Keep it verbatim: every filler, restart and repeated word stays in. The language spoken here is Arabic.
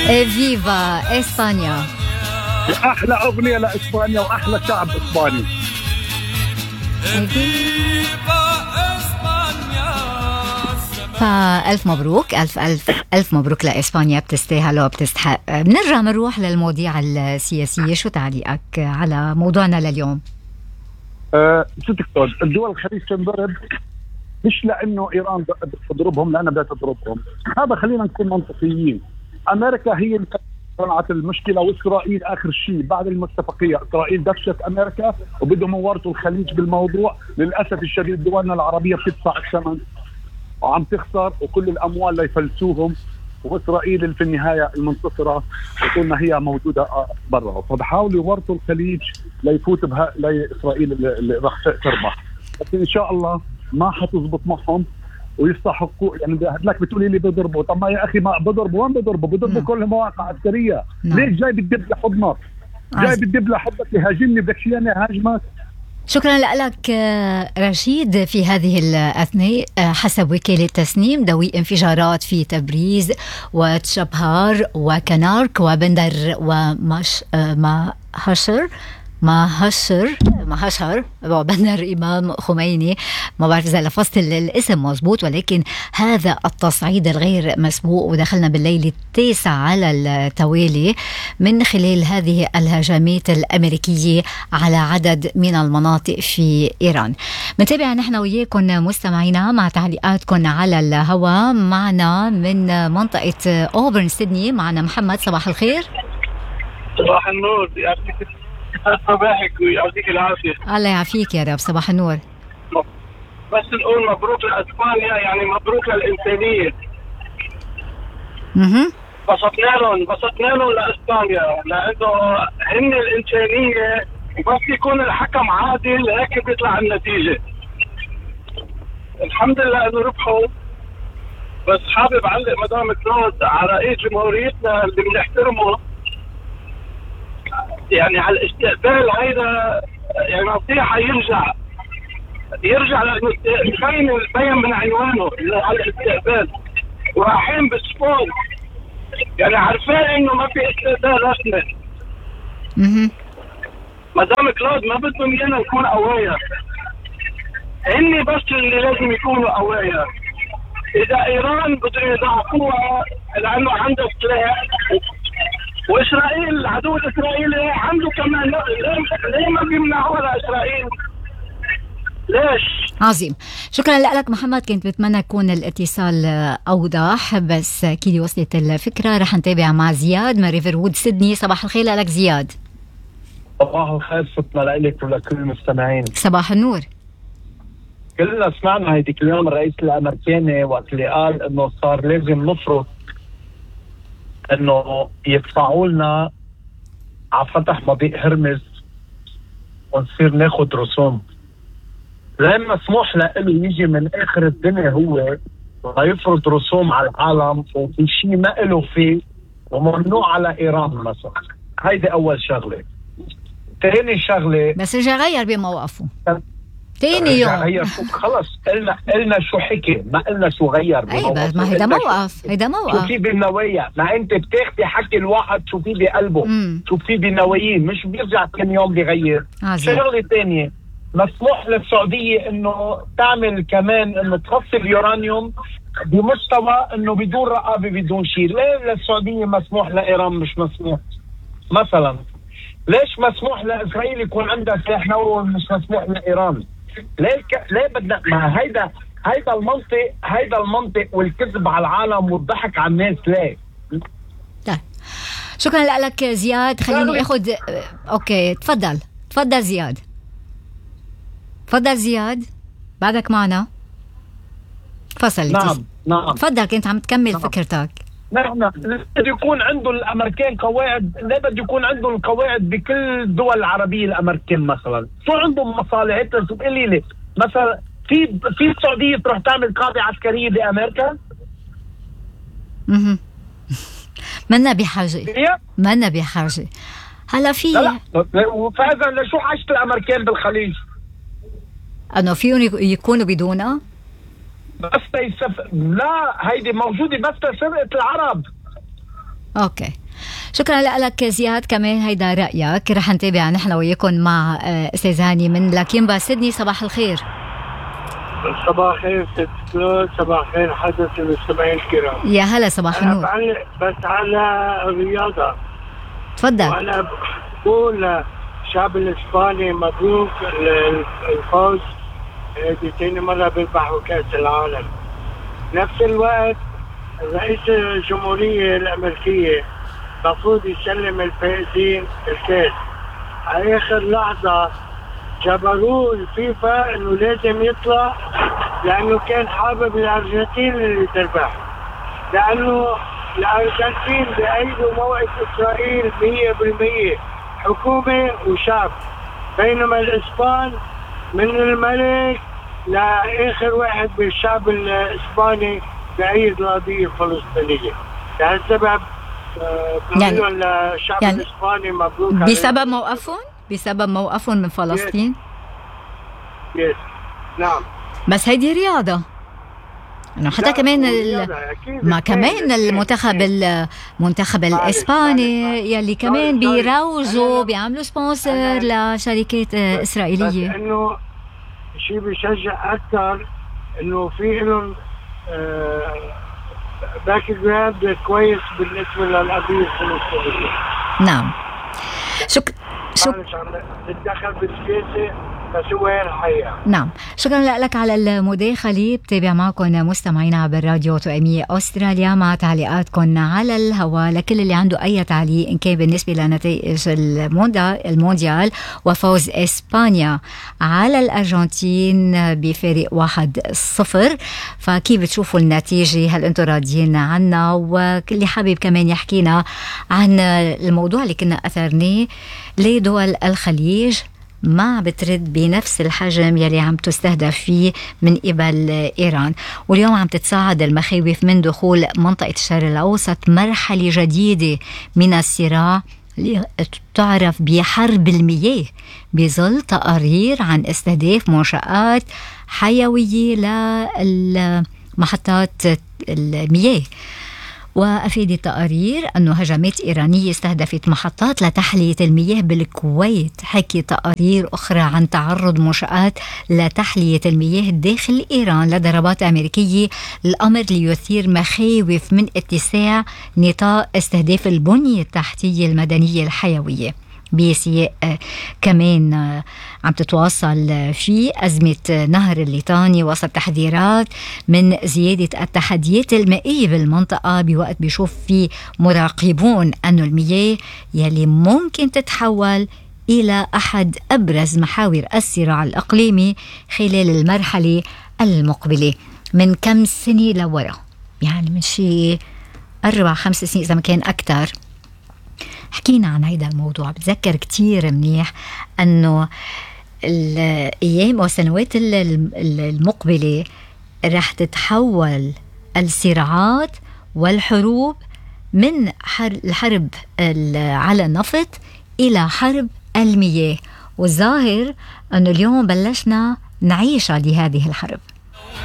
فيفا إسبانيا. أحلى أغنية لإسبانيا وأحلى شعب إسباني. فألف مبروك، ألف ألف ألف مبروك لإسبانيا، بتستاهل وبتستحق. بنرجع بنروح للمواضيع السياسية. شو تعليقك على موضوعنا لليوم؟ أه ستكتب الدول الخليج تنضرب مش لأنه إيران تضربهم، لأنها بدها تضربهم. هذا خلينا نكون منطقيين. أمريكا هي اللي صنعت المشكلة، وإسرائيل آخر شيء بعد المتفقية. إسرائيل دفشت أمريكا وبدهم يورطوا الخليج بالموضوع. للأسف الشديد دولنا العربية بتدفع الثمن وعم تخسر، وكل الأموال اللي يفلسوهم، وإسرائيل اللي في النهاية المنتصرة وقلنا هي موجودة برا. فبحاولوا يورطوا الخليج ليفوت بها لإسرائيل اللي راح تربح. بس إن شاء الله ما حتزبط معهم ويستحقوا. يعني لك بتقولي لي بضربوا، طب ما يا أخي ما بضربوا، وين بضربوا؟ بضربوا كل مواقع عسكرية. نعم. ليش جاي بتدب لحضنك؟ جاي بتدب لحضنك يهاجمني، بدك شيء أنا هاجمك؟ شكرا لك رشيد. في هذه الأثناء حسب وكالة تسنيم دوي انفجارات في تبريز وتشبهار وكنارك وبندر ومش ما هشر ما هشر ما هشر وبندر إمام خميني. ما بعرف إذا لفظت الاسم مزبوط، ولكن هذا التصعيد الغير مسبوق ودخلنا بالليل التاسع على التوالي من خلال هذه الهجمات الأمريكية على عدد من المناطق في إيران. متابع نحن وياكم مستمعينا مع تعليقاتكم على الهواء. معنا من منطقة أوبرن سيدني معنا محمد. صباح الخير. صباح النور، يعطيك صباحك ويعطيك العافية. الله يعافيك يا رب. صباح النور. بس نقول مبروك لإسبانيا، يعني مبروك للإنسانية. اها بسطنا لهم بسطنا لهم لإسبانيا لأنه هن الإنسانية، بس يكون الحكم عادل هيك بيطلع النتيجة. الحمد لله إنه ربحوا. بس حابب أعلق مدام كلود على رئيس جمهوريتنا اللي بنحترمه، يعني على الاستقبال هيدا. يعني نصيحة يرجع يرجع لأنه بين البين من عنوانه على الاستقبال، ورايحين بالسبون، يعني عارفين انه ما في استقبال رسمي. اها مدام كلود ما بدهم ايانا نكون قوايا، هني بس اللي لازم يكونوا قوايا. اذا ايران بدهم يضعفوها لانه عندها سلاح، واسرائيل العدو الاسرائيلي عنده كمان، ليه ما بيمنعوها لاسرائيل؟ ليش؟ عظيم. شكرا لك محمد. كنت بتمنى يكون الاتصال اوضح، بس اكيد وصلت الفكره. رح نتابع مع زياد من ريفر وود سيدني. صباح الخير لك زياد. صباح الخير فتنا لك ولكل المستمعين. صباح النور. كلنا سمعنا هيديك اليوم الرئيس الامريكاني وقت اللي قال انه صار لازم نفرض انه يدفعوا لنا على فتح مضيق هرمز ونصير ناخد رسوم. لا مسموح له يجي من اخر الدنيا هو ويفرض رسوم على العالم وفي شيء ما له فيه وممنوع على ايران مثلا. هيدي اول شغله. ثاني شغله بس رجع غير بموقفه ثاني يوم. غير خلص. قلنا قلنا شو حكي، ما قلنا شو غير. اي بس ما هيدا موقف، هيدا موقف. شو في بالنوايا؟ ما انت بتاخدي حكي الواحد شو في بقلبه، شو في بنواياه، مش بيرجع ثاني يوم بيغير. شغله ثانيه، مسموح للسعوديه انه تعمل كمان انه تخفي اليورانيوم بمستوى انه بدون رقابه بدون شيء. ليه للسعوديه مسموح لايران مش مسموح؟ مثلا ليش مسموح لاسرائيل يكون عندها سلاح نووي ومش مسموح لايران؟ ليه ك... ليه بدنا؟ ما هيدا هيدا المنطق هيدا المنطق والكذب على العالم والضحك على الناس. ليه؟ طيب شكرا لك زياد. خليني اخذ اوكي تفضل تفضل زياد. تفضل زياد بعدك معنا. فصل. نعم نعم تفضل كنت عم تكمل نعم. فكرتك. نحن بده يكون عنده الامريكان قواعد. ليه بده يكون عندهم القواعد بكل الدول العربيه الامريكان مثلا؟ شو عندهم مصالح؟ انت شو بتقولي لي مثلا في في السعوديه تروح تعمل قاعده عسكريه بامريكا؟ اها منا بحاجه منا بحاجه هلا في لا لا. فاذا لشو حاجه الامريكان بالخليج؟ انه فيهم يكونوا بدونها؟ بس يسف... لا هيدي موجوده بس لسرقه العرب. أوكي، شكرا لك زياد. كمان هيدا رأيك، رح نتابع نحن وياكم مع أستاذ هاني من لاكيمبا سيدني. صباح الخير. صباح الخير ست كلود، صباح الخير حضرة المستمعين الكرام. يا هلا، صباح النور. أنا بعلق بس على الرياضة. تفضل. وأنا بقول الشعب الإسباني مبروك الفوز بثاني مرة بيربحوا كأس العالم. نفس الوقت رئيس الجمهورية الأمريكية المفروض يسلم الفائزين الكاس. على آخر لحظة جبروه الفيفا إنه لازم يطلع، لأنه كان حابب الأرجنتين اللي تربح، لأنه الأرجنتين بأيدوا موقف إسرائيل مية بالمية حكومة وشعب، بينما الإسبان من الملك لآخر واحد بالشعب الإسباني بأيد القضية الفلسطينية. لهالسبب يعني الشعب يعني الإسباني مبروك بسبب موقفهم بسبب موقفهم من فلسطين. يس. نعم، بس هيدي رياضة انه حتى كمان ال... ما كمان المنتخب المنتخب الاسباني يلي كمان بيروجوا بيعملوا سبونسر لشركات اسرائيليه. بس انه شيء بيشجع اكثر انه في لهم باك جراوند كويس بالنسبه للقضيه الفلسطينيه. نعم، شكرا شكرا تتدخل بالسياسه بس هو هي الحقيقة. نعم، شكرا لك على المداخلة. بتابع معكم مستمعينا عبر راديو توأمية أستراليا مع تعليقاتكم على الهواء. لكل اللي عنده أي تعليق إن كان بالنسبة لنتائج المونديال وفوز إسبانيا على الأرجنتين بفارق واحد صفر، فكيف بتشوفوا النتيجة؟ هل أنتم راضيين عنا؟ وكل حابب كمان يحكينا عن الموضوع اللي كنا أثرناه لدول الخليج ما بترد بنفس الحجم يلي عم تستهدف فيه من قبل إيران. واليوم عم تتصاعد المخاوف من دخول منطقة الشرق الأوسط مرحلة جديدة من الصراع اللي تعرف بحرب المياه، بظل تقارير عن استهداف منشآت حيوية للمحطات المياه. وأفاد التقارير أنه هجمات إيرانية استهدفت محطات لتحلية المياه بالكويت. حكي تقارير أخرى عن تعرض منشآت لتحلية المياه داخل إيران لضربات أمريكية، الأمر ليثير مخاوف من اتساع نطاق استهداف البنية التحتية المدنية الحيوية. بسياق كمان عم تتواصل في أزمة نهر الليطاني وسط تحذيرات من زيادة التحديات المائية بالمنطقة، بوقت بيشوف في مراقبون أنه المياه يلي ممكن تتحول إلى أحد أبرز محاور الصراع الإقليمي خلال المرحلة المقبلة. من كم سنة لورا، يعني من شيء أربع خمس سنين إذا ما كان أكتر، حكينا عن هيدا الموضوع. بتذكر كتير منيح أنه الأيام والسنوات المقبلة رح تتحول الصراعات والحروب من الحرب على النفط إلى حرب المياه، والظاهر أنه اليوم بلشنا نعيش لهذه الحرب.